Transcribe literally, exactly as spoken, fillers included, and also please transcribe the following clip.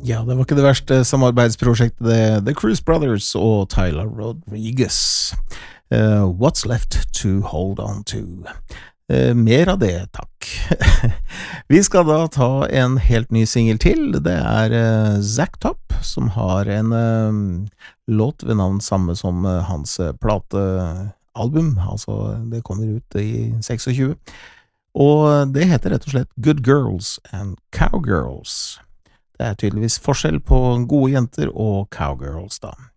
Ja, det var ikke det verste samarbeidsprosjektet, det. The Cruise Brothers og Tyler Rodriguez. Uh, what's left to hold on to? Uh, mer av det, takk. Vi skal da ta en helt ny single til. Det er uh, Zack Top, som har en uh, låt ved navn samme som uh, hans uh, platealbum. Altså, det kommer ut i tjueseks. Og det heter rett og slett Good Girls and Cowgirls. Det er tydeligvis forskjell på gode jenter og cowgirls da.